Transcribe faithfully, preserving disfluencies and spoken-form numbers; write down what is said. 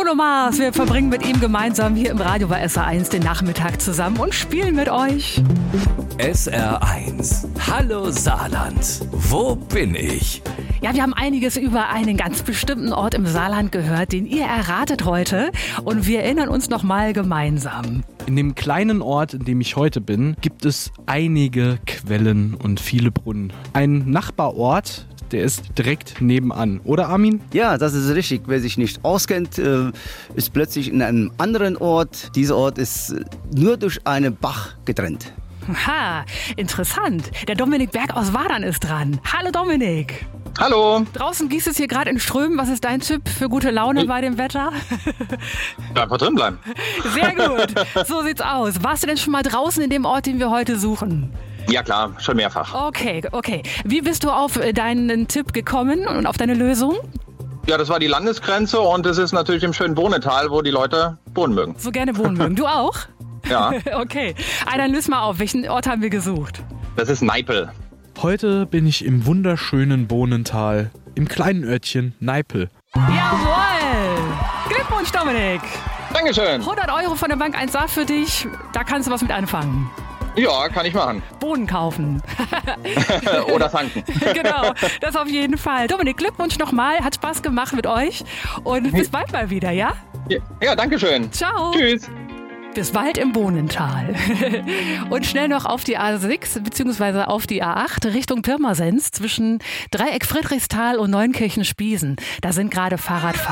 Bruno Mars, wir verbringen mit ihm gemeinsam hier im Radio bei S R eins den Nachmittag zusammen und spielen mit euch. S R eins. Hallo Saarland. Wo bin ich? Ja, wir haben einiges über einen ganz bestimmten Ort im Saarland gehört, den ihr erratet heute. Und wir erinnern uns nochmal gemeinsam. In dem kleinen Ort, in dem ich heute bin, gibt es einige Quellen und viele Brunnen. Ein Nachbarort, der ist direkt nebenan. Oder Armin? Ja, das ist richtig. Wer sich nicht auskennt, ist plötzlich in einem anderen Ort. Dieser Ort ist nur durch einen Bach getrennt. Ha, interessant. Der Dominik Berg aus Wadern ist dran. Hallo Dominik. Hallo. Draußen gießt es hier gerade in Strömen. Was ist dein Tipp für gute Laune hey. bei dem Wetter? Einfach drin bleiben. Sehr gut. So sieht's aus. Warst du denn schon mal draußen in dem Ort, den wir heute suchen? Ja klar, schon mehrfach. Okay, okay. Wie bist du auf deinen Tipp gekommen und auf deine Lösung? Ja, das war die Landesgrenze und es ist natürlich im schönen Bohnetal, wo die Leute wohnen mögen. So gerne wohnen mögen. Du auch? Ja. Okay. Ah, dann löse mal auf. Welchen Ort haben wir gesucht? Das ist Neipel. Heute bin ich im wunderschönen Bohnental, im kleinen Örtchen Neipel. Jawohl! Glückwunsch, Dominik! Dankeschön. hundert Euro von der Bank eins A für dich. Da kannst du was mit anfangen. Ja, kann ich machen. Bohnen kaufen. Oder tanken. Genau, das auf jeden Fall. Dominik, Glückwunsch nochmal. Hat Spaß gemacht mit euch. Und bis bald mal wieder, ja? Ja, ja, danke schön. Ciao. Tschüss. Bis bald im Bohnental. Und schnell noch auf die A sechs bzw. auf die A acht Richtung Pirmasens zwischen Dreieck Friedrichsthal und Neunkirchen-Spiesen. Da sind gerade Fahrradfahrer.